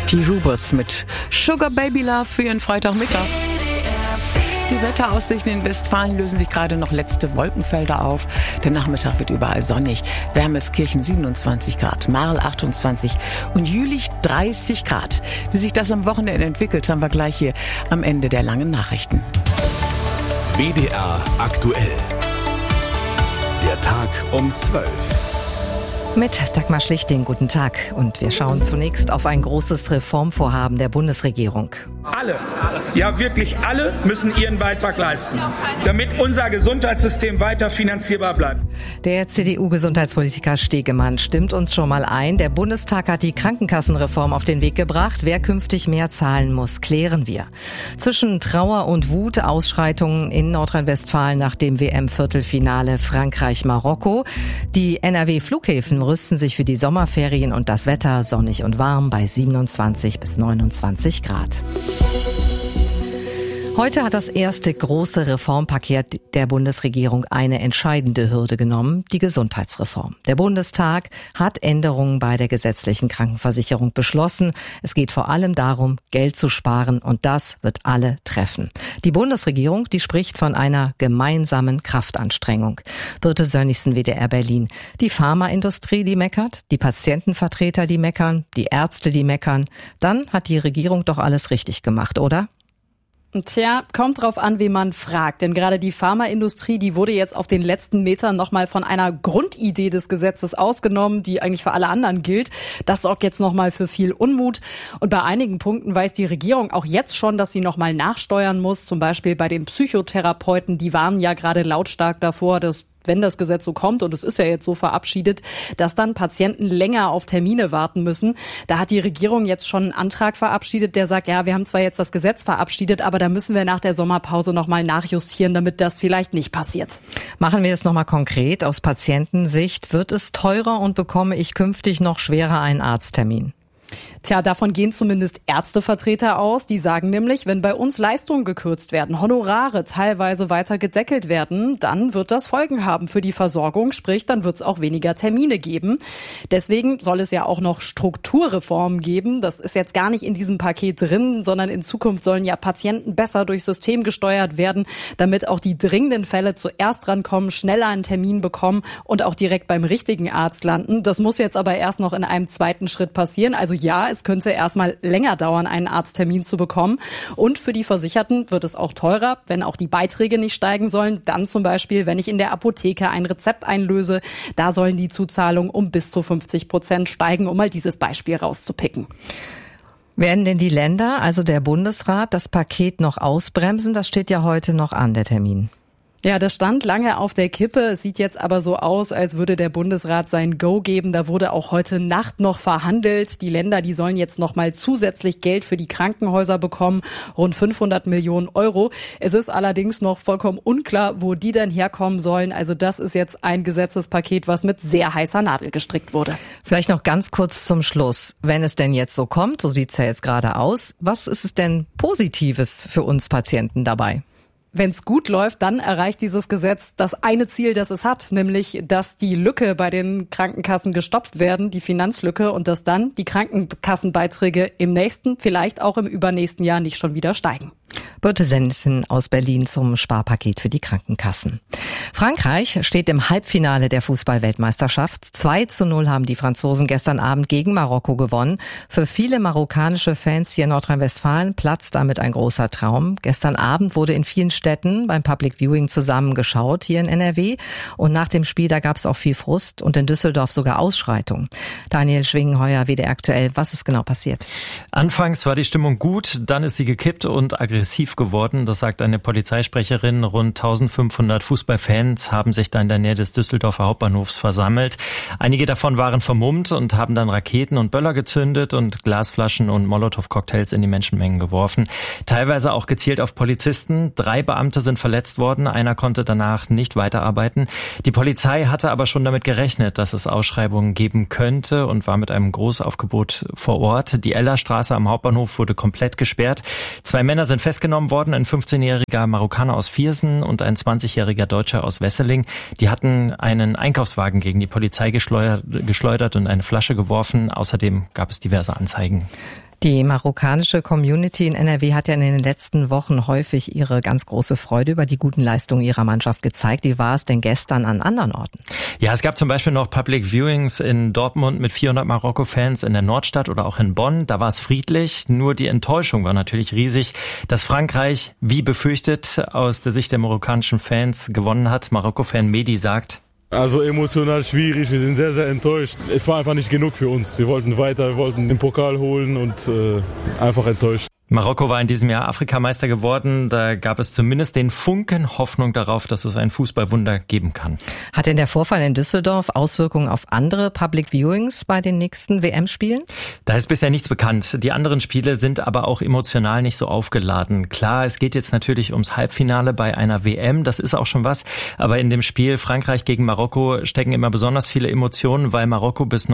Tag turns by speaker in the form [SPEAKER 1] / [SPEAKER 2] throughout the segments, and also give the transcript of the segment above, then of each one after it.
[SPEAKER 1] Die Ruberts mit Sugar Baby Love für ihren Freitagmittag. Die Wetteraussichten in Westfalen lösen sich gerade noch letzte Wolkenfelder auf. Der Nachmittag wird überall sonnig. Wermelskirchen 27 Grad, Marl 28 und Jülich 30 Grad. Wie sich das am Wochenende entwickelt, haben wir gleich hier am Ende der langen Nachrichten.
[SPEAKER 2] WDR aktuell. Der Tag um 12.
[SPEAKER 3] Mit Dagmar Schlichting, guten Tag. Und wir schauen zunächst auf ein großes Reformvorhaben der Bundesregierung.
[SPEAKER 4] Alle, ja wirklich alle, müssen ihren Beitrag leisten, damit unser Gesundheitssystem weiter finanzierbar bleibt.
[SPEAKER 3] Der CDU-Gesundheitspolitiker Stegemann stimmt uns schon mal ein. Der Bundestag hat die Krankenkassenreform auf den Weg gebracht. Wer künftig mehr zahlen muss, klären wir. Zwischen Trauer und Wut, Ausschreitungen in Nordrhein-Westfalen nach dem WM-Viertelfinale Frankreich-Marokko. Die NRW-Flughäfen rüsten sich für die Sommerferien und das Wetter sonnig und warm bei 27 bis 29 Grad. Heute hat das erste große Reformpaket der Bundesregierung eine entscheidende Hürde genommen, die Gesundheitsreform. Der Bundestag hat Änderungen bei der gesetzlichen Krankenversicherung beschlossen. Es geht vor allem darum, Geld zu sparen und das wird alle treffen. Die Bundesregierung, die spricht von einer gemeinsamen Kraftanstrengung. Birte Sönnigsen, WDR Berlin. Die Pharmaindustrie, die meckert, die Patientenvertreter, die meckern, die Ärzte, die meckern. Dann hat die Regierung doch alles richtig gemacht, oder?
[SPEAKER 5] Tja, kommt drauf an, wen man fragt. Denn gerade die Pharmaindustrie, die wurde jetzt auf den letzten Metern nochmal von einer Grundidee des Gesetzes ausgenommen, die eigentlich für alle anderen gilt. Das sorgt jetzt nochmal für viel Unmut. Und bei einigen Punkten weiß die Regierung auch jetzt schon, dass sie nochmal nachsteuern muss. Zum Beispiel bei den Psychotherapeuten. Die warnen ja gerade lautstark davor, dass wenn das Gesetz so kommt, und es ist ja jetzt so verabschiedet, dass dann Patienten länger auf Termine warten müssen. Da hat die Regierung jetzt schon einen Antrag verabschiedet, der sagt, ja, wir haben zwar jetzt das Gesetz verabschiedet, aber da müssen wir nach der Sommerpause nochmal nachjustieren, damit das vielleicht nicht passiert.
[SPEAKER 3] Machen wir es nochmal konkret. Aus Patientensicht, wird es teurer und bekomme ich künftig noch schwerer einen Arzttermin?
[SPEAKER 5] Tja, davon gehen zumindest Ärztevertreter aus. Die sagen nämlich, wenn bei uns Leistungen gekürzt werden, Honorare teilweise weiter gedeckelt werden, dann wird das Folgen haben für die Versorgung. Sprich, dann wird es auch weniger Termine geben. Deswegen soll es ja auch noch Strukturreformen geben. Das ist jetzt gar nicht in diesem Paket drin, sondern in Zukunft sollen ja Patienten besser durchs System gesteuert werden, damit auch die dringenden Fälle zuerst rankommen, schneller einen Termin bekommen und auch direkt beim richtigen Arzt landen. Das muss jetzt aber erst noch in einem zweiten Schritt passieren. Also ja, es könnte erstmal länger dauern, einen Arzttermin zu bekommen. Und für die Versicherten wird es auch teurer, wenn auch die Beiträge nicht steigen sollen. Dann zum Beispiel, wenn ich in der Apotheke ein Rezept einlöse, da sollen die Zuzahlungen um bis zu 50% steigen, um mal dieses Beispiel rauszupicken.
[SPEAKER 3] Werden denn die Länder, also der Bundesrat, das Paket noch ausbremsen? Das steht ja heute noch an, der Termin.
[SPEAKER 5] Ja, das stand lange auf der Kippe. Es sieht jetzt aber so aus, als würde der Bundesrat sein Go geben. Da wurde auch heute Nacht noch verhandelt. Die Länder, die sollen jetzt noch mal zusätzlich Geld für die Krankenhäuser bekommen. Rund 500 Millionen Euro. Es ist allerdings noch vollkommen unklar, wo die denn herkommen sollen. Also das ist jetzt ein Gesetzespaket, was mit sehr heißer Nadel gestrickt wurde.
[SPEAKER 3] Vielleicht noch ganz kurz zum Schluss. Wenn es denn jetzt so kommt, so sieht's ja jetzt gerade aus, was ist es denn Positives für uns Patienten dabei?
[SPEAKER 5] Wenn es gut läuft, dann erreicht dieses Gesetz das eine Ziel, das es hat, nämlich, dass die Lücke bei den Krankenkassen gestopft werden, die Finanzlücke, und dass dann die Krankenkassenbeiträge im nächsten, vielleicht auch im übernächsten Jahr nicht schon wieder steigen.
[SPEAKER 3] Birte Sönnigsen aus Berlin zum Sparpaket für die Krankenkassen. Frankreich steht im Halbfinale der Fußball-Weltmeisterschaft. 2:0 haben die Franzosen gestern Abend gegen Marokko gewonnen. Für viele marokkanische Fans hier in Nordrhein-Westfalen platzt damit ein großer Traum. Gestern Abend wurde in vielen Städten beim Public Viewing zusammengeschaut hier in NRW. Und nach dem Spiel, da gab es auch viel Frust und in Düsseldorf sogar Ausschreitungen. Daniel Schwingenheuer, WDR aktuell. Was ist genau passiert?
[SPEAKER 6] Anfangs war die Stimmung gut, dann ist sie gekippt und aggressiv geworden. Das sagt eine Polizeisprecherin. Rund 1500 Fußballfans haben sich da in der Nähe des Düsseldorfer Hauptbahnhofs versammelt. Einige davon waren vermummt und haben dann Raketen und Böller gezündet und Glasflaschen und Molotow-Cocktails in die Menschenmengen geworfen. Teilweise auch gezielt auf Polizisten. 3 Beamte sind verletzt worden. Einer konnte danach nicht weiterarbeiten. Die Polizei hatte aber schon damit gerechnet, dass es Ausschreibungen geben könnte und war mit einem Großaufgebot vor Ort. Die Ellerstraße am Hauptbahnhof wurde komplett gesperrt. 2 Männer sind festgenommen worden, ein 15-jähriger Marokkaner aus Viersen und ein 20-jähriger Deutscher aus Wesseling. Die hatten einen Einkaufswagen gegen die Polizei geschleudert und eine Flasche geworfen. Außerdem gab es diverse Anzeigen.
[SPEAKER 3] Die marokkanische Community in NRW hat ja in den letzten Wochen häufig ihre ganz große Freude über die guten Leistungen ihrer Mannschaft gezeigt. Wie war es denn gestern an anderen Orten?
[SPEAKER 6] Ja, es gab zum Beispiel noch Public Viewings in Dortmund mit 400 Marokko-Fans in der Nordstadt oder auch in Bonn. Da war es friedlich, nur die Enttäuschung war natürlich riesig, dass Frankreich, wie befürchtet, aus der Sicht der marokkanischen Fans gewonnen hat. Marokko-Fan Mehdi sagt:
[SPEAKER 7] Also emotional schwierig, wir sind sehr, sehr enttäuscht. Es war einfach nicht genug für uns. Wir wollten weiter, wir wollten den Pokal holen und einfach enttäuscht.
[SPEAKER 6] Marokko war in diesem Jahr Afrikameister geworden. Da gab es zumindest den Funken Hoffnung darauf, dass es ein Fußballwunder geben kann.
[SPEAKER 3] Hat denn der Vorfall in Düsseldorf Auswirkungen auf andere Public Viewings bei den nächsten WM-Spielen?
[SPEAKER 6] Da ist bisher nichts bekannt. Die anderen Spiele sind aber auch emotional nicht so aufgeladen. Klar, es geht jetzt natürlich ums Halbfinale bei einer WM. Das ist auch schon was. Aber in dem Spiel Frankreich gegen Marokko stecken immer besonders viele Emotionen, weil Marokko bis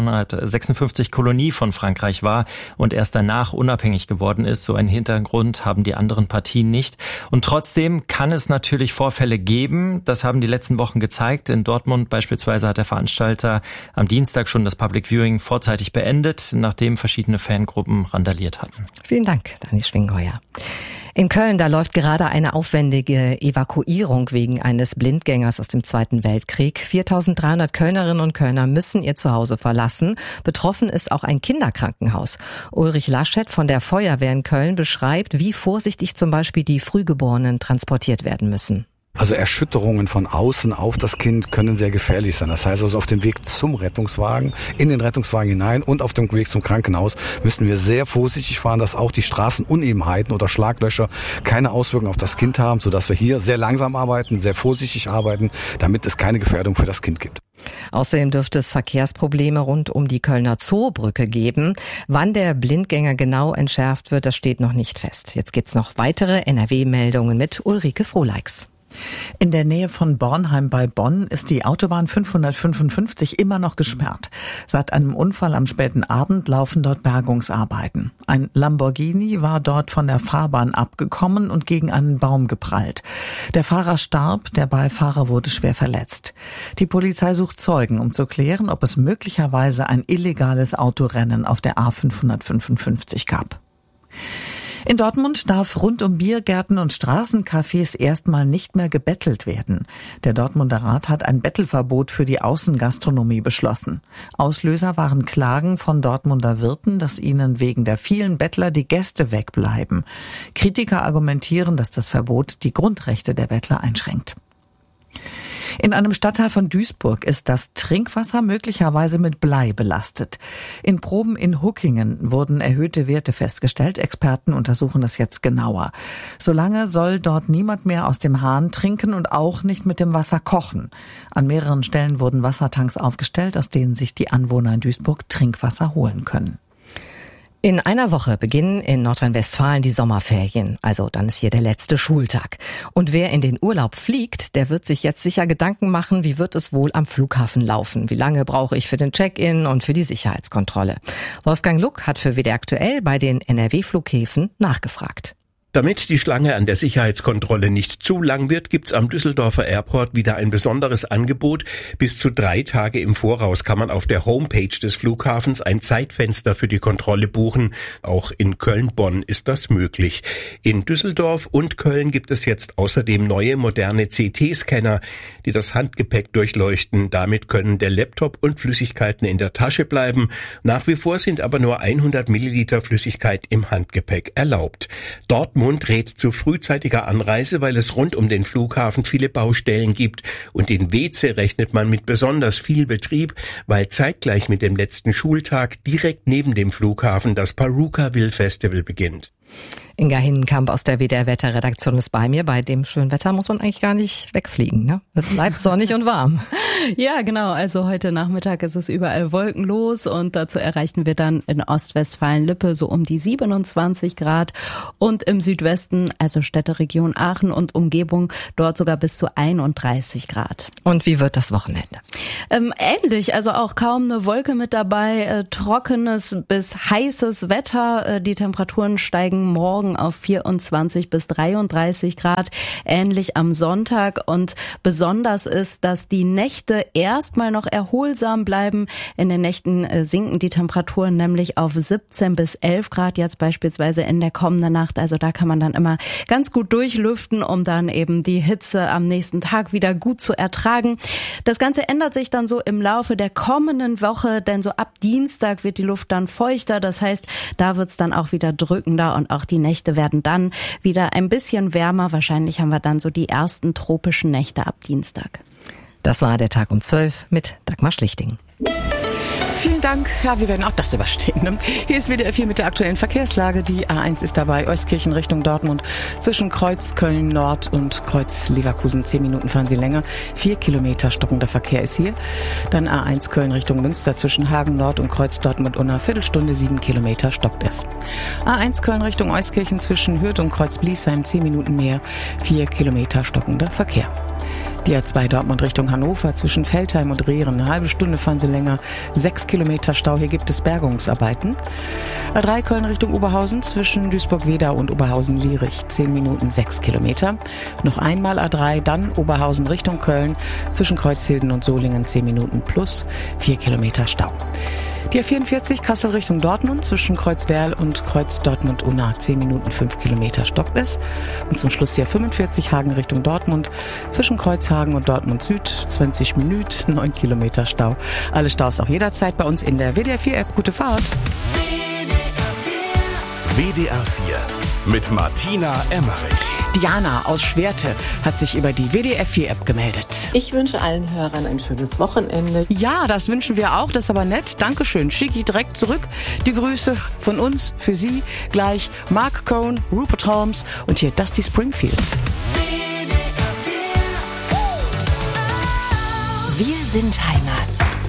[SPEAKER 6] 1956 Kolonie von Frankreich war und erst danach unabhängig geworden ist. So einen Hintergrund haben die anderen Partien nicht. Und trotzdem kann es natürlich Vorfälle geben. Das haben die letzten Wochen gezeigt. In Dortmund beispielsweise hat der Veranstalter am Dienstag schon das Public Viewing vorzeitig beendet, nachdem verschiedene Fangruppen randaliert hatten.
[SPEAKER 3] Vielen Dank, Dani Schwingheuer. In Köln, da läuft gerade eine aufwendige Evakuierung wegen eines Blindgängers aus dem Zweiten Weltkrieg. 4.300 Kölnerinnen und Kölner müssen ihr Zuhause verlassen. Betroffen ist auch ein Kinderkrankenhaus. Ulrich Laschet von der Feuerwehr in Köln beschreibt, wie vorsichtig zum Beispiel die Frühgeborenen transportiert werden müssen.
[SPEAKER 8] Also Erschütterungen von außen auf das Kind können sehr gefährlich sein. Das heißt also auf dem Weg zum Rettungswagen, in den Rettungswagen hinein und auf dem Weg zum Krankenhaus müssen wir sehr vorsichtig fahren, dass auch die Straßenunebenheiten oder Schlaglöcher keine Auswirkungen auf das Kind haben, sodass wir hier sehr langsam arbeiten, sehr vorsichtig arbeiten, damit es keine Gefährdung für das Kind gibt.
[SPEAKER 3] Außerdem dürfte es Verkehrsprobleme rund um die Kölner Zoobrücke geben. Wann der Blindgänger genau entschärft wird, das steht noch nicht fest. Jetzt gibt's noch weitere NRW-Meldungen mit Ulrike Frohleix.
[SPEAKER 9] In der Nähe von Bornheim bei Bonn ist die Autobahn 555 immer noch gesperrt. Seit einem Unfall am späten Abend laufen dort Bergungsarbeiten. Ein Lamborghini war dort von der Fahrbahn abgekommen und gegen einen Baum geprallt. Der Fahrer starb, der Beifahrer wurde schwer verletzt. Die Polizei sucht Zeugen, um zu klären, ob es möglicherweise ein illegales Autorennen auf der A555 gab. In Dortmund darf rund um Biergärten und Straßencafés erstmal nicht mehr gebettelt werden. Der Dortmunder Rat hat ein Bettelverbot für die Außengastronomie beschlossen. Auslöser waren Klagen von Dortmunder Wirten, dass ihnen wegen der vielen Bettler die Gäste wegbleiben. Kritiker argumentieren, dass das Verbot die Grundrechte der Bettler einschränkt. In einem Stadtteil von Duisburg ist das Trinkwasser möglicherweise mit Blei belastet. In Proben in Huckingen wurden erhöhte Werte festgestellt. Experten untersuchen das jetzt genauer. Solange soll dort niemand mehr aus dem Hahn trinken und auch nicht mit dem Wasser kochen. An mehreren Stellen wurden Wassertanks aufgestellt, aus denen sich die Anwohner in Duisburg Trinkwasser holen können.
[SPEAKER 3] In einer Woche beginnen in Nordrhein-Westfalen die Sommerferien. Also dann ist hier der letzte Schultag. Und wer in den Urlaub fliegt, der wird sich jetzt sicher Gedanken machen, wie wird es wohl am Flughafen laufen? Wie lange brauche ich für den Check-in und für die Sicherheitskontrolle? Wolfgang Luck hat für WDR aktuell bei den NRW-Flughäfen nachgefragt.
[SPEAKER 10] Damit die Schlange an der Sicherheitskontrolle nicht zu lang wird, gibt's am Düsseldorfer Airport wieder ein besonderes Angebot. Bis zu 3 Tage im Voraus kann man auf der Homepage des Flughafens ein Zeitfenster für die Kontrolle buchen. Auch in Köln-Bonn ist das möglich. In Düsseldorf und Köln gibt es jetzt außerdem neue moderne CT-Scanner, die das Handgepäck durchleuchten. Damit können der Laptop und Flüssigkeiten in der Tasche bleiben. Nach wie vor sind aber nur 100 Milliliter Flüssigkeit im Handgepäck erlaubt. Dortmund rät zu frühzeitiger Anreise, weil es rund um den Flughafen viele Baustellen gibt. Und in Weeze rechnet man mit besonders viel Betrieb, weil zeitgleich mit dem letzten Schultag direkt neben dem Flughafen das Parukaville Festival beginnt.
[SPEAKER 3] Inga Hinnenkamp aus der WDR-Wetterredaktion ist bei mir. Bei dem schönen Wetter muss man eigentlich gar nicht wegfliegen, ne? Es bleibt sonnig und warm.
[SPEAKER 11] Ja, genau. Also heute Nachmittag ist es überall wolkenlos und dazu erreichen wir dann in Ostwestfalen-Lippe so um die 27 Grad und im Südwesten, also Städteregion Aachen und Umgebung, dort sogar bis zu 31 Grad.
[SPEAKER 3] Und wie wird das Wochenende?
[SPEAKER 11] Ähnlich, also auch kaum eine Wolke mit dabei, trockenes bis heißes Wetter. Die Temperaturen steigen morgen morgen auf 24 bis 33 Grad, ähnlich am Sonntag. Und besonders ist, dass die Nächte erstmal noch erholsam bleiben. In den Nächten sinken die Temperaturen nämlich auf 17 bis 11 Grad, jetzt beispielsweise in der kommenden Nacht. Also da kann man dann immer ganz gut durchlüften, um dann eben die Hitze am nächsten Tag wieder gut zu ertragen. Das Ganze ändert sich dann so im Laufe der kommenden Woche, denn so ab Dienstag wird die Luft dann feuchter. Das heißt, da wird's dann auch wieder drückender und auch die Nächte werden dann wieder ein bisschen wärmer. Wahrscheinlich haben wir dann so die ersten tropischen Nächte ab Dienstag.
[SPEAKER 3] Das war der Tag um 12 mit Dagmar Schlichting.
[SPEAKER 1] Vielen Dank. Ja, wir werden auch das überstehen. Ne? Hier ist WDR 4 mit der aktuellen Verkehrslage. Die A1 ist dabei, Euskirchen Richtung Dortmund. Zwischen Kreuz Köln Nord und Kreuz Leverkusen 10 Minuten fahren Sie länger. 4 Kilometer stockender Verkehr ist hier. Dann A1 Köln Richtung Münster zwischen Hagen Nord und Kreuz Dortmund und einer Viertelstunde 7 Kilometer stockt es. A1 Köln Richtung Euskirchen zwischen Hürth und Kreuz Bliesheim 10 Minuten mehr. 4 Kilometer stockender Verkehr. Die A2 Dortmund Richtung Hannover zwischen Veltheim und Rehren. Eine halbe Stunde fahren Sie länger. 6 Kilometer Stau. Hier gibt es Bergungsarbeiten. A3 Köln Richtung Oberhausen zwischen Duisburg-Wedau und Oberhausen-Lierich. 10 Minuten 6 Kilometer. Noch einmal A3, dann Oberhausen Richtung Köln zwischen Kreuzhilden und Solingen. 10 Minuten plus 4 Kilometer Stau. Die A44 Kassel Richtung Dortmund zwischen Kreuzwerl und Kreuz Dortmund-Unna 10 Minuten 5 Kilometer stockt es. Und zum Schluss die A45 Hagen Richtung Dortmund zwischen Kreuzhagen und Dortmund Süd 20 Minuten 9 Kilometer Stau. Alle Staus auch jederzeit bei uns in der WDR 4 App. Gute Fahrt.
[SPEAKER 2] WDR 4 mit Martina Emmerich.
[SPEAKER 1] Diana aus Schwerte hat sich über die WDR 4 App gemeldet.
[SPEAKER 12] Ich wünsche allen Hörern ein schönes Wochenende.
[SPEAKER 1] Ja, das wünschen wir auch, das ist aber nett. Dankeschön. Schicke ich direkt zurück. Die Grüße von uns für Sie. Gleich Mark Cohn, Rupert Holmes und hier Dusty Springfield.
[SPEAKER 13] Wir sind Heimat.